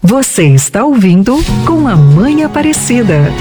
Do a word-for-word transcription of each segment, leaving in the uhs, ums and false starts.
Você está ouvindo Com a Mãe Aparecida.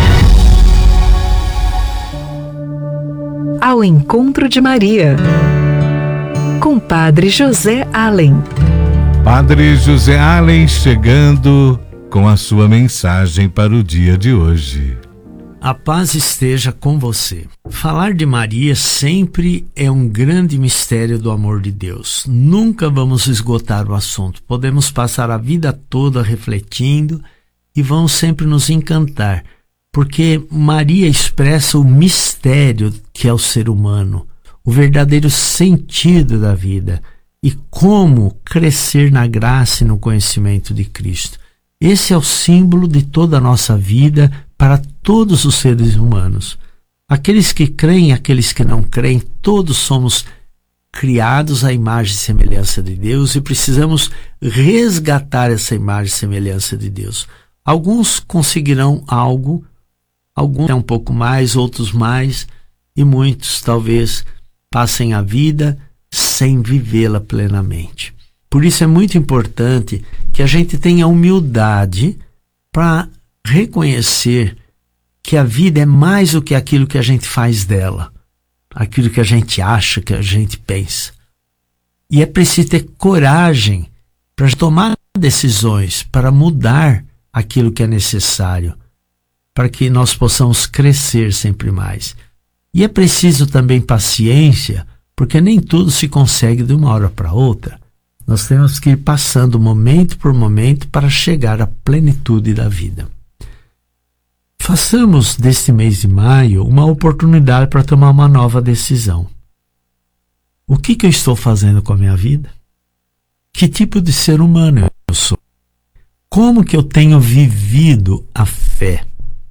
Ao encontro de Maria, com Padre José Allen. Padre José Allen chegando com a sua mensagem para o dia de hoje. A paz esteja com você. Falar de Maria sempre é um grande mistério do amor de Deus. Nunca vamos esgotar o assunto. Podemos passar a vida toda refletindo e vamos sempre nos encantar, porque Maria expressa o mistério que é o ser humano, o verdadeiro sentido da vida e como crescer na graça e no conhecimento de Cristo. Esse é o símbolo de toda a nossa vida para todos os seres humanos. Aqueles que creem e aqueles que não creem, todos somos criados à imagem e semelhança de Deus e precisamos resgatar essa imagem e semelhança de Deus. Alguns conseguirão algo, alguns um pouco mais, outros mais, e muitos talvez passem a vida sem vivê-la plenamente. Por isso é muito importante que a gente tenha humildade para reconhecer que a vida é mais do que aquilo que a gente faz dela, aquilo que a gente acha, que a gente pensa. E é preciso ter coragem para tomar decisões, para mudar aquilo que é necessário, para que nós possamos crescer sempre mais. E é preciso também paciência, porque nem tudo se consegue de uma hora para outra. Nós temos que ir passando momento por momento para chegar à plenitude da vida. Façamos deste mês de maio uma oportunidade para tomar uma nova decisão. O que, que eu estou fazendo com a minha vida? Que tipo de ser humano eu sou? Como que eu tenho vivido a fé?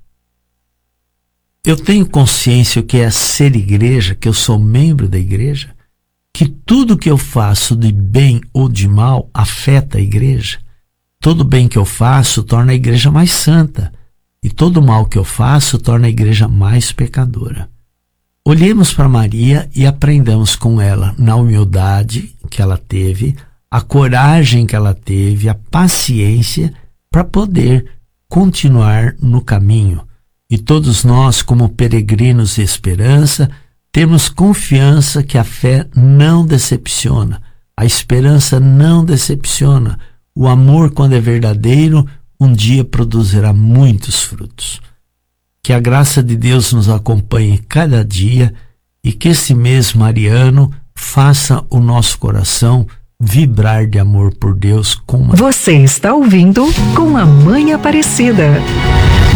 Eu tenho consciência que é ser igreja, que eu sou membro da igreja? Que tudo que eu faço de bem ou de mal afeta a igreja? Todo bem que eu faço torna a igreja mais santa. E todo mal que eu faço torna a igreja mais pecadora. Olhemos para Maria e aprendamos com ela na humildade que ela teve, a coragem que ela teve, a paciência para poder continuar no caminho. E todos nós, como peregrinos de esperança, temos confiança que a fé não decepciona, a esperança não decepciona, o amor, quando é verdadeiro, um dia produzirá muitos frutos. Que a graça de Deus nos acompanhe cada dia e que esse mês mariano faça o nosso coração vibrar de amor por Deus com uma... Você está ouvindo Com a Mãe Aparecida.